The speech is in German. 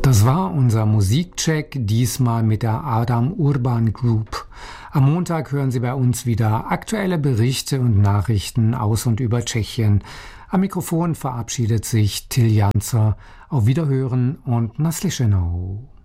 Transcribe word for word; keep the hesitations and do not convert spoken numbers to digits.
Das war unser Musikcheck, diesmal mit der Adam Urban Group. Am Montag hören Sie bei uns wieder aktuelle Berichte und Nachrichten aus und über Tschechien. Am Mikrofon verabschiedet sich Till Janzer. Auf Wiederhören und Naslyšenou.